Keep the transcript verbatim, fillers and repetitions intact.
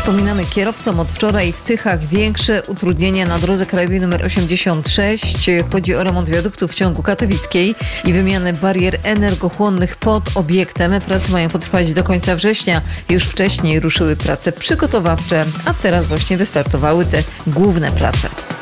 Przypominamy kierowcom, od wczoraj w Tychach większe utrudnienia na drodze krajowej nr osiemdziesiąt sześć. Chodzi o remont wiaduktu w ciągu katowickiej i wymianę barier energochłonnych pod obiektem. Prace mają potrwać do końca września. Już wcześniej ruszyły prace przygotowawcze, a teraz właśnie wystartowały te główne prace.